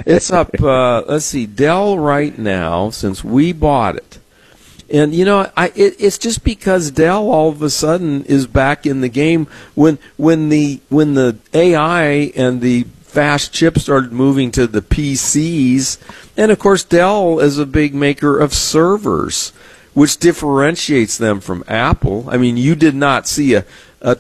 It's up, let's see, Dell right now, since we bought it. And, it's just because Dell all of a sudden is back in the game when the AI and the fast chips started moving to the PCs. And, of course, Dell is a big maker of servers, which differentiates them from Apple. I mean, you did not see a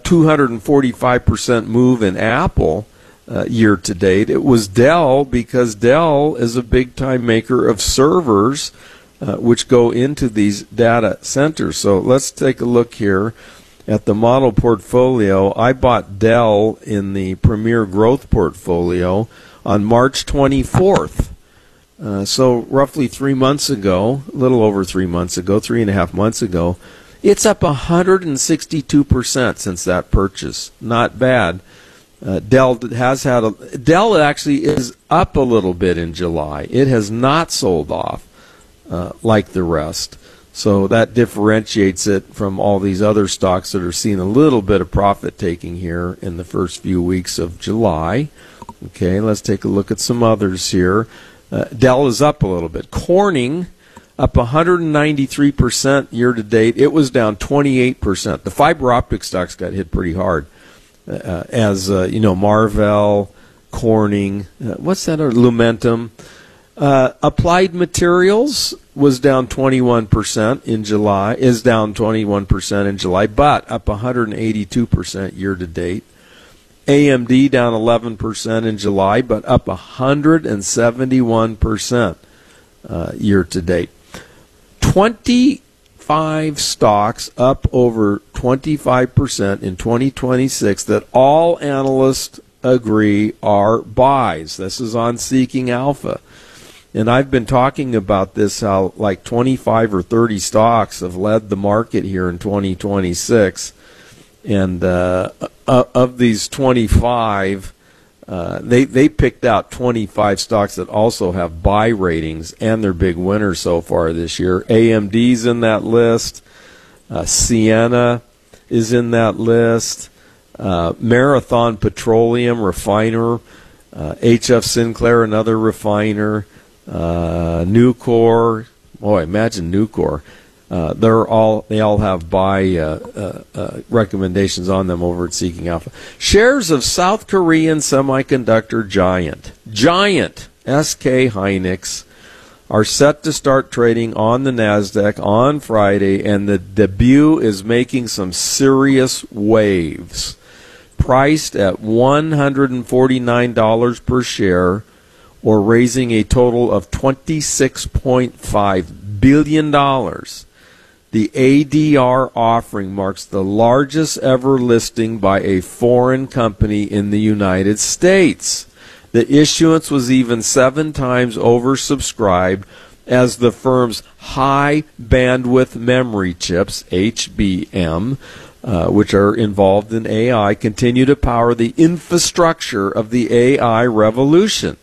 245% move in Apple year to date. It was Dell, because Dell is a big-time maker of servers, which go into these data centers. So let's take a look here at the model portfolio. I bought Dell in the Premier Growth portfolio on March 24th. So roughly 3 months ago, a little over 3 months ago, 3.5 months ago. It's up 162% since that purchase. Not bad. Dell actually is up a little bit in July. It has not sold off like the rest. So that differentiates it from all these other stocks that are seeing a little bit of profit taking here in the first few weeks of July. Okay, let's take a look at some others here. Dell is up a little bit. Corning up 193% year to date. It was down 28%. The fiber optic stocks got hit pretty hard. Marvell, Corning, what's that? Lumentum. Applied Materials was down 21% in July, is down 21% in July, but up 182% year to date. AMD down 11% in July, but up 171% year to date. 25 stocks up over 25% in 2026 that all analysts agree are buys. This is on Seeking Alpha. And I've been talking about this, how like 25 or 30 stocks have led the market here in 2026. And of these 25, they picked out 25 stocks that also have buy ratings, and they're big winners so far this year. AMD's in that list. Sienna is in that list. Marathon Petroleum, refiner. HF Sinclair, another refiner. Nucor, imagine Nucor. They all have buy recommendations on them over at Seeking Alpha. Shares of South Korean semiconductor giant SK Hynix are set to start trading on the NASDAQ on Friday, and the debut is making some serious waves. Priced at $149 per share, or raising a total of $26.5 billion. The ADR offering marks the largest ever listing by a foreign company in the United States. The issuance was even 7 times oversubscribed, as the firm's high bandwidth memory chips, HBM, which are involved in AI, continue to power the infrastructure of the AI revolution.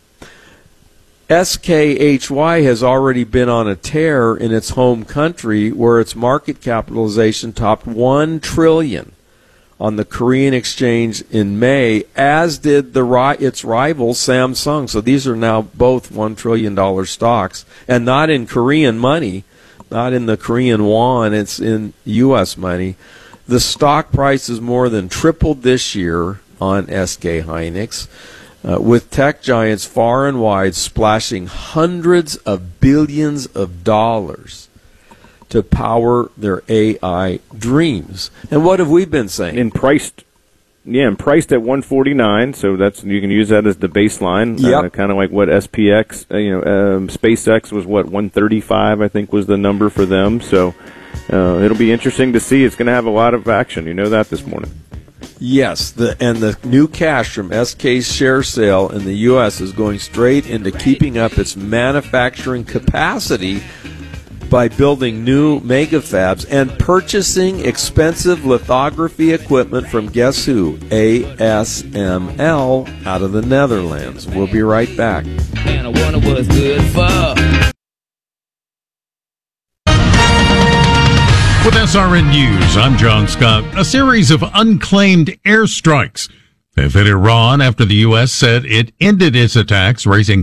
SKHY has already been on a tear in its home country, where its market capitalization topped $1 trillion on the Korean exchange in May, as did its rival Samsung. So these are now both $1 trillion stocks, and not in Korean money, not in the Korean won, it's in U.S. money. The stock price has more than tripled this year on SK Hynix. With tech giants far and wide splashing hundreds of billions of dollars to power their AI dreams. And what have we been saying? And priced at 149, so you can use that as the baseline. Yep. Kind of like what SPX, SpaceX was 135, I think was the number for them. So it'll be interesting to see. It's going to have a lot of action. You know that this morning. Yes, the new cash from SK's share sale in the U.S. is going straight into keeping up its manufacturing capacity by building new mega fabs and purchasing expensive lithography equipment from, guess who? ASML out of the Netherlands. We'll be right back. And I wonder what's good for. With SRN News, I'm John Scott. A series of unclaimed airstrikes have hit Iran after the U.S. said it ended its attacks, raising